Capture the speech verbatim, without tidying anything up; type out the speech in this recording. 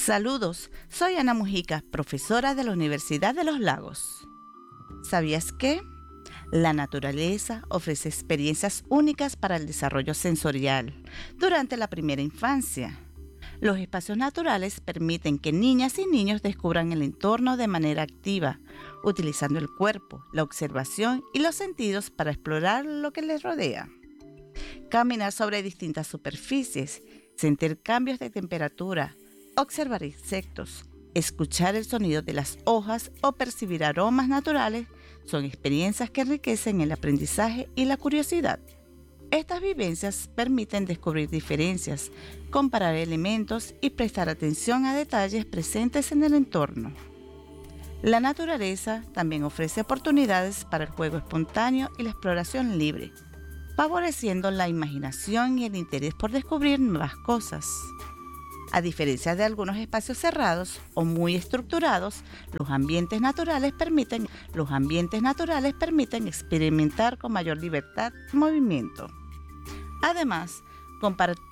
Saludos, soy Ana Mujica, profesora de la Universidad de los Lagos. ¿Sabías que? La naturaleza ofrece experiencias únicas para el desarrollo sensorial durante la primera infancia. Los espacios naturales permiten que niñas y niños descubran el entorno de manera activa, utilizando el cuerpo, la observación y los sentidos para explorar lo que les rodea. Caminar sobre distintas superficies, sentir cambios de temperatura, observar insectos, escuchar el sonido de las hojas o percibir aromas naturales son experiencias que enriquecen el aprendizaje y la curiosidad. Estas vivencias permiten descubrir diferencias, comparar elementos y prestar atención a detalles presentes en el entorno. La naturaleza también ofrece oportunidades para el juego espontáneo y la exploración libre, favoreciendo la imaginación y el interés por descubrir nuevas cosas. A diferencia de algunos espacios cerrados o muy estructurados, los ambientes naturales permiten, los ambientes naturales permiten experimentar con mayor libertad y movimiento. Además, compartir